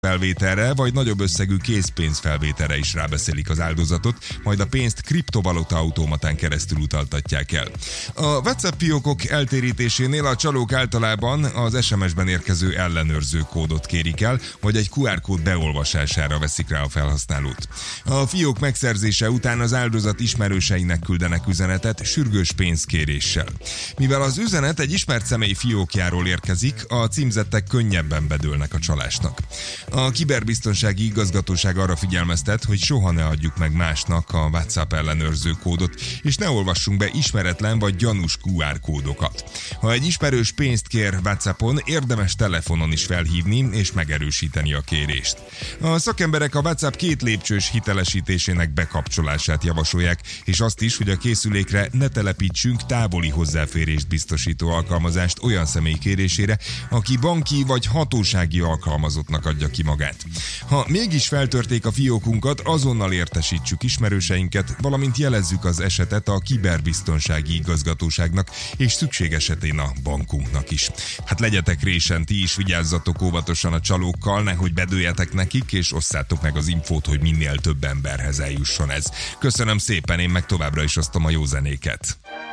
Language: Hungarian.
felvételre, vagy nagyobb összegű készpénzfelvételre is rábeszélik az áldozatot, majd a pénzt kriptovaluta automatán keresztül utaltatják el. A WhatsApp fiókok eltérítésénél a csalók általában az SMS-ben érkező ellenőrző kódot kérik el, vagy egy QR kód beolvasására veszik rá a felhasználót. A fiók megszerzése után az áldozat ismerőseinek küldenek üzenetet sürgős pénzkéréssel. Mivel az üzenet egy ismert személy fiókjáról érkezik, a címzettek könnyebben bedőlnek a csalásnak. A kiberbiztonsági igazgatóság arra figyelmeztet, hogy soha ne adjuk meg másnak a WhatsApp ellenőrző kódot, és ne olvassunk be ismeretlen vagy gyanús QR kódokat. Ha egy ismerős pénzt kér WhatsAppon, érdemes telefonon is felhívni és megerősíteni a kérést. A szakemberek a WhatsApp 2 lépcsős hitelesítésének bekapcsolását javasolják, és azt is, hogy a készülékre ne telepítsünk távoli hozzáférést biztosító alkalmazást olyan személy kérésére, aki banki vagy hatósági alkalmazottnak adja ki magát. Ha mégis feltörték a fiókunkat, azonnal értesítsük ismerőseinket, valamint jelezzük az esetet a kiberbiztonsági igazgatóságnak, és szükség esetén a bankunknak is. Hát legyetek résen, ti is vigyázzatok óvatosan a csalókkal, nehogy bedőljetek nekik, és osszátok meg az infót, hogy minél több emberhez eljusson ez. Köszönöm szépen, én meg továbbra is osztom a jó zenéket.